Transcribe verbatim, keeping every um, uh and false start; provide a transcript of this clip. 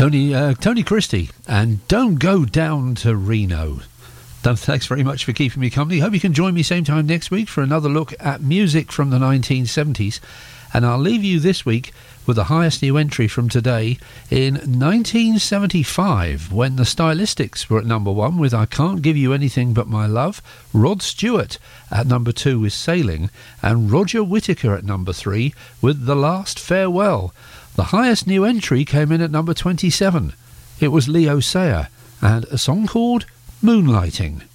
Tony uh, Tony Christie, and Don't Go Down to Reno. Thanks very much for keeping me company. Hope you can join me same time next week for another look at music from the nineteen seventies. And I'll leave you this week with the highest new entry from today in nineteen seventy-five, when the Stylistics were at number one with I Can't Give You Anything But My Love, Rod Stewart at number two with Sailing, and Roger Whittaker at number three with The Last Farewell. The highest new entry came in at number twenty-seven. It was Leo Sayer and a song called Moonlighting.